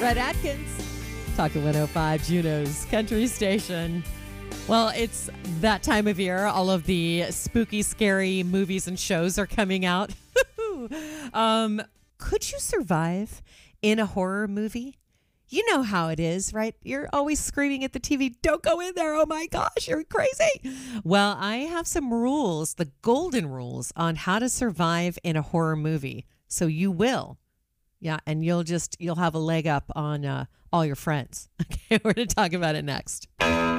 Red Atkins, Talking 105, Juno's country station. Well, it's that time of year. All of the spooky, scary movies and shows are coming out. Could you survive in a horror movie? You know how it is, right? You're always screaming at the TV, don't go in there. Oh my gosh, you're crazy. Well, I have some rules, the golden rules on how to survive in a horror movie. So you will. Yeah, and you'll have a leg up on all your friends. Okay, we're going to talk about it next.